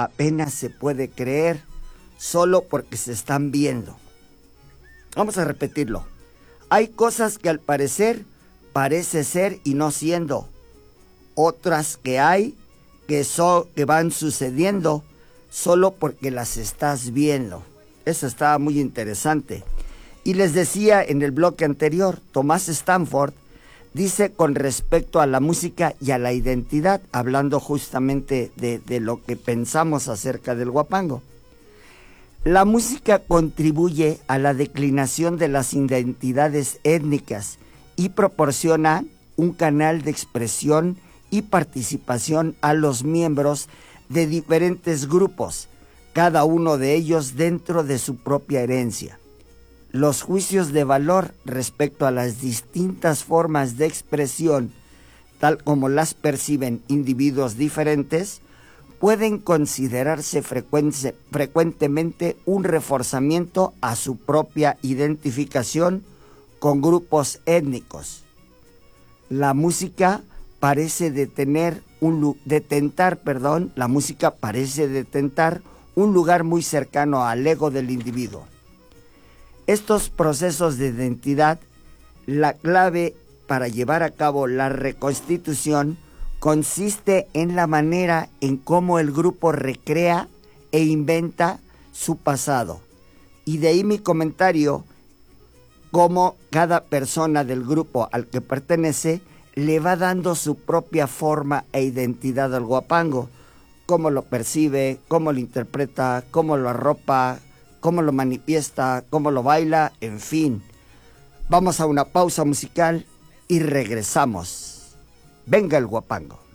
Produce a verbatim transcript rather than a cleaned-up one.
apenas se puede creer solo porque se están viendo. Vamos a repetirlo. Hay cosas que al parecer parece ser y no siendo. Otras que hay que, son, que van sucediendo solo porque las estás viendo. Eso estaba muy interesante. Y les decía en el bloque anterior, Thomas Stanford dice con respecto a la música y a la identidad, hablando justamente de, de lo que pensamos acerca del huapango. La música contribuye a la declinación de las identidades étnicas y proporciona un canal de expresión y participación a los miembros de diferentes grupos, cada uno de ellos dentro de su propia herencia. Los juicios de valor respecto a las distintas formas de expresión, tal como las perciben individuos diferentes, pueden considerarse frecuente, frecuentemente un reforzamiento a su propia identificación con grupos étnicos. La música parece detener un, detentar, perdón, la música parece detentar un lugar muy cercano al ego del individuo. Estos procesos de identidad, la clave para llevar a cabo la reconstitución consiste en la manera en cómo el grupo recrea e inventa su pasado. Y de ahí mi comentario, cómo cada persona del grupo al que pertenece le va dando su propia forma e identidad al huapango, cómo lo percibe, cómo lo interpreta, cómo lo arropa, cómo lo manifiesta, cómo lo baila, en fin. Vamos a una pausa musical y regresamos. Venga el huapango.